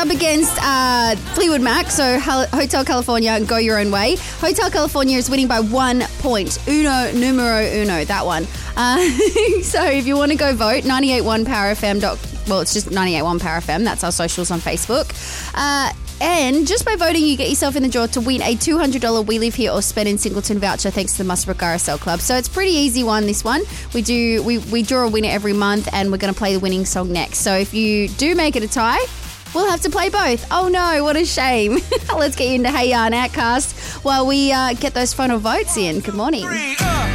up against Fleetwood Mac, so Hotel California and Go Your Own Way. Hotel California is winning by 1 point. Numero uno, that one. So if you want to go vote, 981powerfm. Well, it's just 981 Power FM. That's our socials on Facebook. And just by voting, you get yourself in the draw to win a $200 We Live Here or Spend in Singleton voucher thanks to the Muswellbrook RSL Club. So it's pretty easy one, this one. We draw a winner every month and we're going to play the winning song next. So if you do make it a tie, we'll have to play both. Oh no, what a shame. Let's get you into Hey Ya and Outcast while we get those final votes in. Good morning.